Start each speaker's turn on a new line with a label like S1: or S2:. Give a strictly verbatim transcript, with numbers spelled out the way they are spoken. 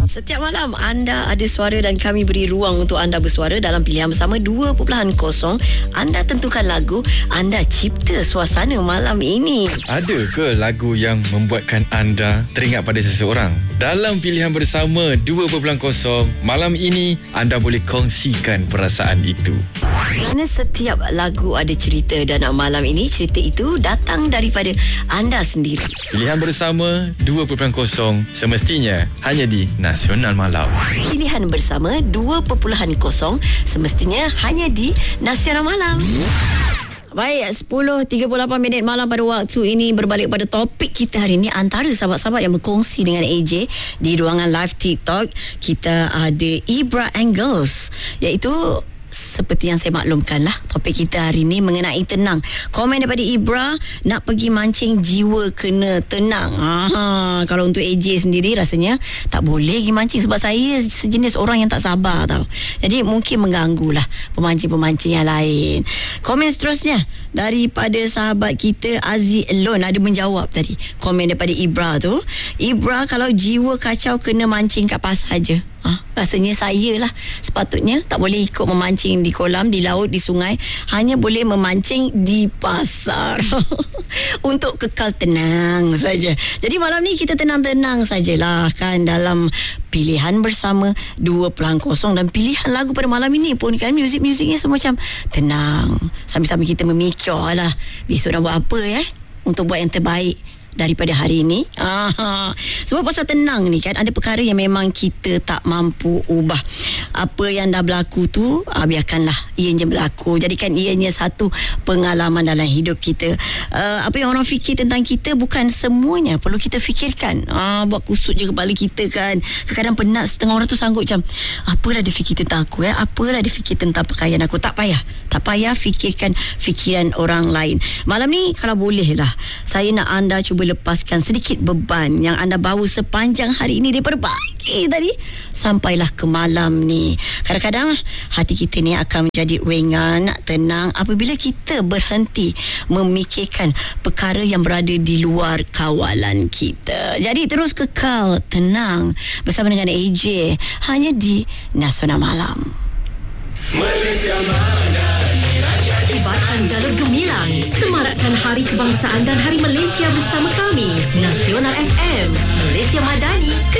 S1: Setiap malam anda ada suara dan kami beri ruang untuk anda bersuara dalam pilihan bersama dua titik kosong. Anda tentukan lagu, anda cipta suasana malam ini.
S2: Ada ke lagu yang membuatkan anda teringat pada seseorang? Dalam pilihan bersama dua titik kosong malam ini, anda boleh kongsikan perasaan itu.
S1: Kerana setiap lagu ada cerita dan malam ini cerita itu datang daripada anda sendiri.
S2: Pilihan bersama dua titik kosong semestinya hanya di Nasional Malam.
S1: Pilihan bersama dua titik kosong semestinya hanya di Nasional Malam. Baik, sepuluh tiga puluh lapan minit malam pada waktu ini, berbalik pada topik kita hari ini. Antara sahabat-sahabat yang berkongsi dengan A J di ruangan live TikTok, kita ada Ibra Angles, iaitu seperti yang saya maklumkan lah, topik kita hari ni mengenai tenang. Komen daripada Ibra, nak pergi mancing jiwa kena tenang. Aha, kalau untuk A J sendiri rasanya tak boleh pergi mancing sebab saya sejenis orang yang tak sabar tau. Jadi mungkin mengganggu lah pemancing-pemancing yang lain. Komen seterusnya daripada sahabat kita Aziz Elon ada menjawab tadi komen daripada Ibra tu. Ibra, kalau jiwa kacau kena mancing kat pasar je. Ha, rasanya saya lah sepatutnya tak boleh ikut memancing di kolam, di laut, di sungai. Hanya boleh memancing di pasar. Untuk kekal tenang saja. Jadi malam ni kita tenang-tenang sajalah kan, dalam pilihan bersama dua titik kosong. Dan pilihan lagu pada malam ini pun kan, muzik-muziknya semua macam tenang. Sambil-sambil kita memikir lah besok nak buat apa ya, untuk buat yang terbaik daripada hari ini. Aha. Sebab pasal tenang ni kan, ada perkara yang memang kita tak mampu ubah. Apa yang dah berlaku tu, ah, biarkanlah ianya berlaku. Jadikan ianya satu pengalaman dalam hidup kita. Uh, apa yang orang fikir tentang kita bukan semuanya perlu kita fikirkan. Ah, buat kusut je kepala kita kan. Kadang-kadang penat, setengah orang tu sanggup macam, apalah dia fikir tentang aku, eh? Apalah dia fikir tentang pakaian aku. Tak payah. Tak payah fikirkan fikiran orang lain. Malam ni kalau boleh lah, saya nak anda cuba lepaskan sedikit beban yang anda bawa sepanjang hari ini, daripada pagi tadi sampailah ke malam ni. Kadang-kadang hati kita ni akan menjadi ringan, tenang apabila kita berhenti memikirkan perkara yang berada di luar kawalan kita. Jadi terus kekal tenang bersama dengan A J hanya di Nasional Malam.
S3: Malaysia mana?
S4: Libatkan jalur gemilang, semarakkan Hari Kebangsaan dan Hari Malaysia bersama kami. Nasional F M, Malaysia Madani.